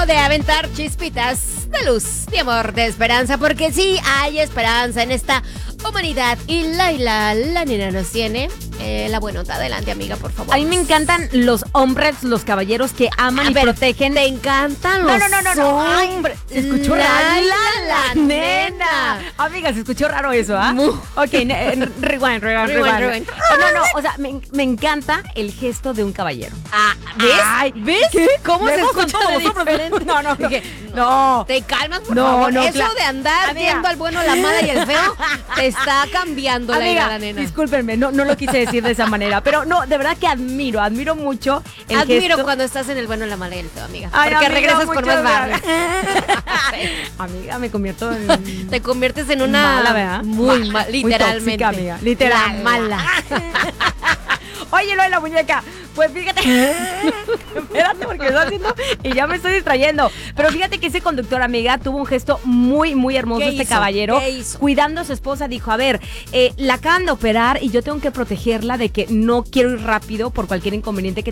momento de aventar chispitas de luz, de amor, de esperanza, porque sí hay esperanza en esta humanidad. Y Laila, la nena, nos tiene la buenota. Adelante, amiga, por favor. A mí me encantan los hombres, los caballeros que aman y protegen. Te encantan los hombres. Se escuchó raro. La nena. Amiga, se escuchó raro eso, ¿ah? Ok, rewind. No, o sea, me encanta el gesto de un caballero. ¿Ves? Ay, ¿ves? ¿qué? ¿Cómo se escucha de nosotros? diferente? No. Te calmas, por favor. Eso claro. de andar Amiga. viendo al bueno, la mala y el feo te está cambiando la nena. Discúlpenme, no lo quise decir de esa manera, pero no, de verdad que admiro mucho el gesto. Cuando estás en el bueno, la mala y el feo, amiga. Ay, porque amiga, regresas con más barra. Amiga, me convierto en... Te conviertes en una mala, ¿verdad? muy mala, literalmente. Muy tóxica, amiga. Literal, mala. Oye, lo de la muñeca. Pues fíjate. Espérate, porque lo estoy haciendo y ya me estoy distrayendo. Pero fíjate que ese conductor, amiga, tuvo un gesto muy, muy hermoso. ¿Qué hizo? Caballero. ¿Qué hizo? Cuidando a su esposa, dijo: a ver, la acaban de operar y yo tengo que protegerla de que no quiero ir rápido por cualquier inconveniente que